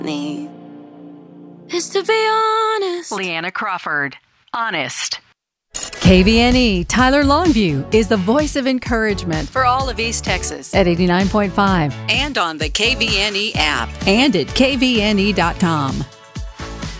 need is to be honest. Leanna Crawford, Honest. KVNE Tyler Longview is the voice of encouragement for all of East Texas at 89.5 and on the KVNE app and at kvne.com.